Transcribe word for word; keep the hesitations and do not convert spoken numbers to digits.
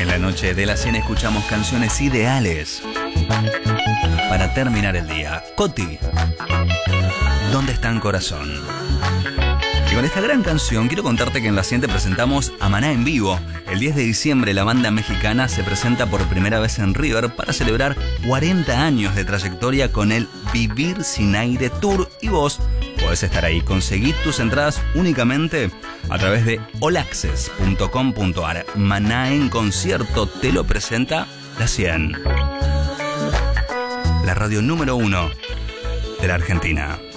En la noche de la cien escuchamos canciones ideales para terminar el día. Coti, ¿dónde está el corazón? Y con esta gran canción quiero contarte que en la cien te presentamos a Maná en vivo. El diez de diciembre la banda mexicana se presenta por primera vez en River para celebrar cuarenta años de trayectoria con el Vivir Sin Aire Tour, y vos podés estar ahí. Conseguí tus entradas únicamente a través de all access punto com punto a r. Maná en concierto te lo presenta la cien, la radio número uno de la Argentina.